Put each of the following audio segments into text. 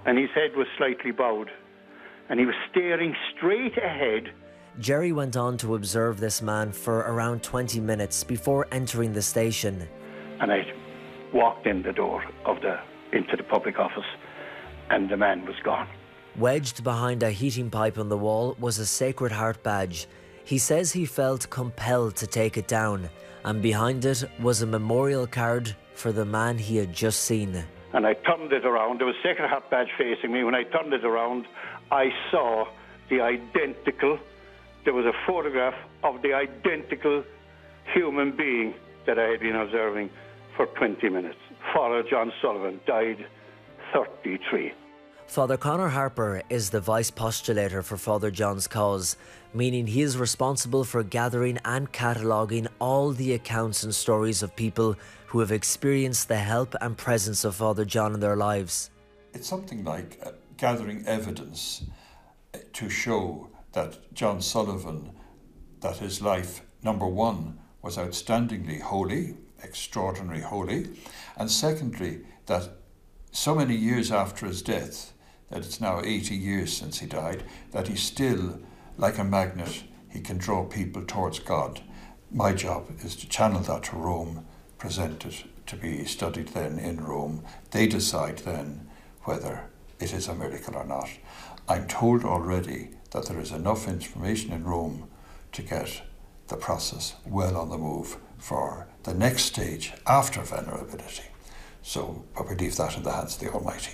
and his head was slightly bowed, and he was staring straight ahead. Jerry went on to observe this man for around 20 minutes before entering the station. And I walked in the door into the public office, and the man was gone. Wedged behind a heating pipe on the wall was a Sacred Heart badge. He says he felt compelled to take it down, and behind it was a memorial card for the man he had just seen. And I turned it around. There was a Sacred Heart badge facing me. When I turned it around, I saw there was a photograph of the identical human being that I had been observing for 20 minutes. Father John Sullivan died 33. Father Conor Harper is the vice postulator for Father John's cause, meaning he is responsible for gathering and cataloguing all the accounts and stories of people who have experienced the help and presence of Father John in their lives. It's something like gathering evidence to show that John Sullivan, that his life, number one, was outstandingly holy, extraordinarily holy, and secondly, that so many years after his death, that it's now 80 years since he died, that he's still, like a magnet, he can draw people towards God. My job is to channel that to Rome, present it to be studied then in Rome. They decide then whether it is a miracle or not. I'm told already that there is enough information in Rome to get the process well on the move for the next stage after venerability. So, but we leave that in the hands of the Almighty.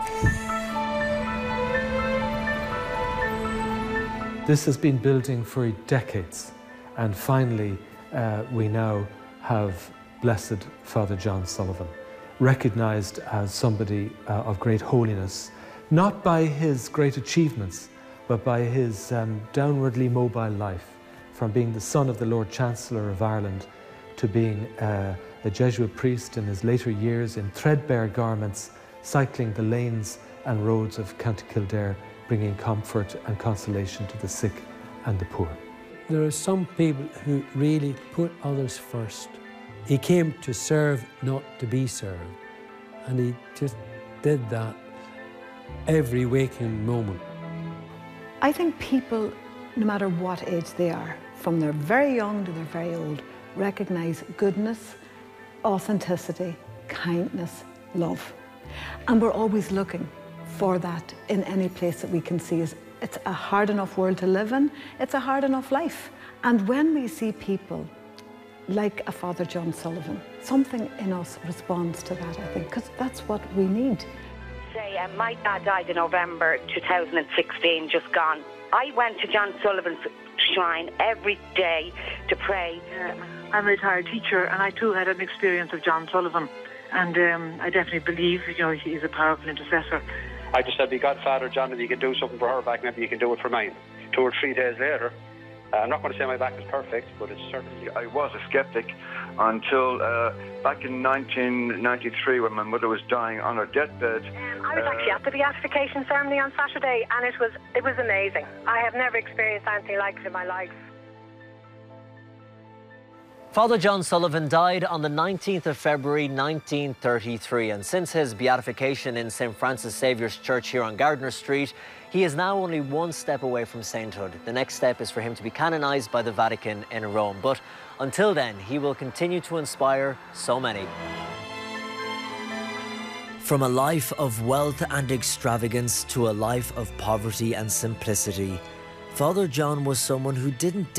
This has been building for decades, and finally we now have Blessed Father John Sullivan, recognised as somebody of great holiness, not by his great achievements, but by his downwardly mobile life, from being the son of the Lord Chancellor of Ireland to being a Jesuit priest in his later years in threadbare garments, cycling the lanes and roads of County Kildare, bringing comfort and consolation to the sick and the poor. There are some people who really put others first. He came to serve, not to be served. And he just did that every waking moment. I think people, no matter what age they are, from their very young to their very old, recognise goodness, authenticity, kindness, love. And we're always looking for that in any place that we can see. It's a hard enough world to live in, it's a hard enough life. And when we see people like a Father John Sullivan, something in us responds to that, I think, because that's what we need. My dad died in November 2016, just gone. I went to John Sullivan's shrine every day to pray. I'm a retired teacher, and I too had an experience of John Sullivan, and I definitely believe, he's a powerful intercessor. I just said, God, Father John, if you can do something for her back, maybe you can do it for mine. 2 or 3 days later, I'm not going to say my back is perfect, but it's certainly... I was a skeptic until back in 1993 when my mother was dying on her deathbed. I was actually at the beatification ceremony on Saturday, and it was amazing. I have never experienced anything like it in my life. Father John Sullivan died on the 19th of February 1933, and since his beatification in St. Francis Saviour's Church here on Gardiner Street, he is now only one step away from sainthood. The next step is for him to be canonised by the Vatican in Rome. But until then, he will continue to inspire so many. From a life of wealth and extravagance to a life of poverty and simplicity, Father John was someone who didn't